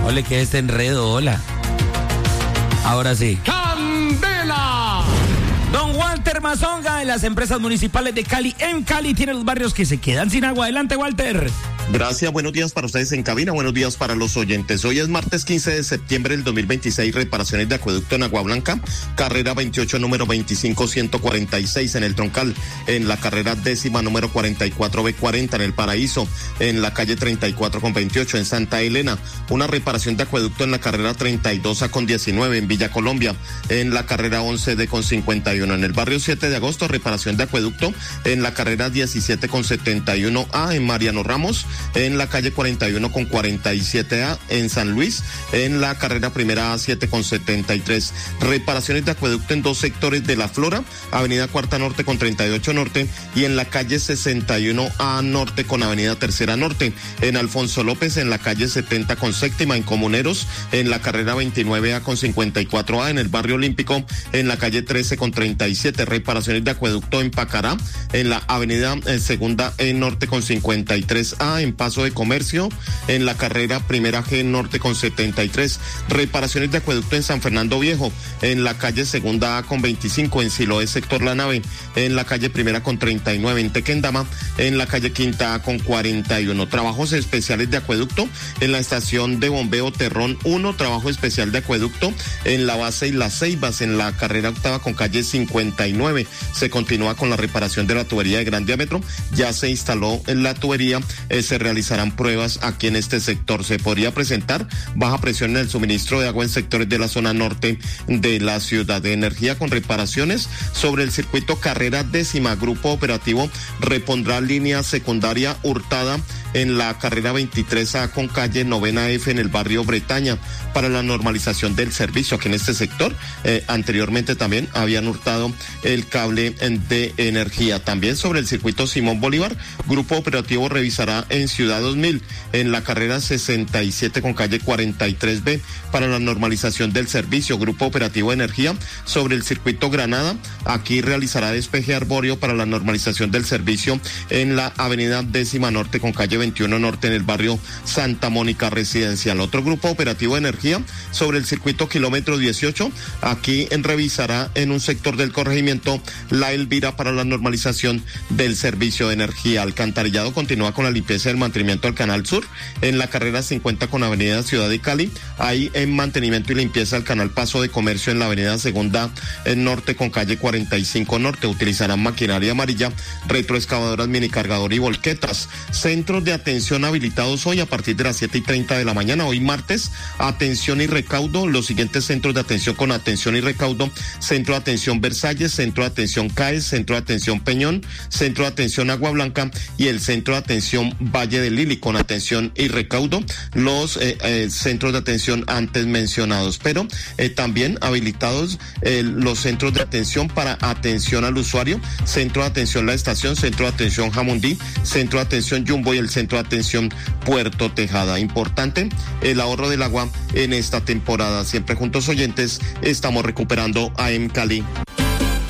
Ole, que este enredo, hola. Ahora sí. ¡Candela! Don Walter Mazonga, de las empresas municipales de Cali. En Cali tiene los barrios que se quedan sin agua. Adelante, Walter. Gracias, buenos días para ustedes en cabina, buenos días para los oyentes. Hoy es martes 15 de septiembre del 2026, reparaciones de acueducto en Agua Blanca, carrera 28, número 25146 en el Troncal, en la carrera décima, número 44B40 en el Paraíso, en la calle 34 con 28 en Santa Elena, una reparación de acueducto en la carrera 32A con 19 en Villa Colombia, en la carrera 11D con 51 en el barrio 7 de agosto, reparación de acueducto en la carrera 17 con 71A en Mariano Ramos, en la calle 41 con 47A en San Luis, en la carrera primera A7 con 73. Reparaciones de acueducto en dos sectores de La Flora, avenida Cuarta Norte con 38 Norte y en la calle 61A Norte con avenida Tercera Norte, en Alfonso López en la calle 70 con séptima, en Comuneros en la carrera 29A con 54A, en el barrio Olímpico en la calle 13 con 37. Reparaciones de acueducto en Pacará en la avenida Segunda E Norte con 53A, en Paso de Comercio, en la carrera primera G Norte con 73. Reparaciones de acueducto en San Fernando Viejo, en la calle Segunda A con 25, en Siloé sector La Nave, en la calle primera con 39, en Tequendama, en la calle Quinta A con 41. Trabajos especiales de acueducto en la estación de bombeo Terrón 1, trabajo especial de acueducto en la base y Las Ceibas, en la carrera octava con calle 59. Se continúa con la reparación de la tubería de gran diámetro, ya se instaló en la tubería, se realizarán pruebas aquí en este sector. Se podría presentar baja presión en el suministro de agua en sectores de la zona norte de la ciudad. De energía con reparaciones sobre el circuito carrera décima, grupo operativo repondrá línea secundaria hurtada en la carrera 23A con calle novena F en el barrio Bretaña para la normalización del servicio aquí en este sector. Anteriormente también habían hurtado el cable de energía. También sobre el circuito Simón Bolívar, grupo operativo revisará en Ciudad 2000 en la carrera 67 con calle 43B para la normalización del servicio. Grupo operativo de energía sobre el circuito Granada, aquí realizará despeje arbóreo para la normalización del servicio en la avenida décima Norte con calle 21 Norte en el barrio Santa Mónica Residencial. Otro grupo operativo de energía sobre el circuito kilómetro 18, aquí revisará en un sector del corregimiento La Elvira para la normalización del servicio de energía. Alcantarillado continúa con la limpieza del mantenimiento del Canal Sur en la carrera 50 con avenida Ciudad de Cali, ahí en mantenimiento y limpieza del canal Paso de Comercio en la avenida Segunda Norte con calle 45 Norte. Utilizarán maquinaria amarilla, retroexcavadoras, minicargador y volquetas. Centros de atención habilitados hoy a partir de las 7:30 de la mañana, hoy martes. Atención y recaudo, los siguientes centros de atención con atención y recaudo: Centro de Atención Versalles, Centro de Atención CAES, Centro de Atención Peñón, Centro de Atención Agua Blanca y el Centro de Atención Valle de Lili con atención y recaudo, los centros de atención antes mencionados, pero también habilitados los centros de atención para atención al usuario: Centro de Atención La Estación, Centro de Atención Jamundí, Centro de Atención Jumbo y el Centro de Atención Puerto Tejada. Importante el ahorro del agua en esta temporada. Siempre juntos, oyentes, estamos recuperando AM Cali.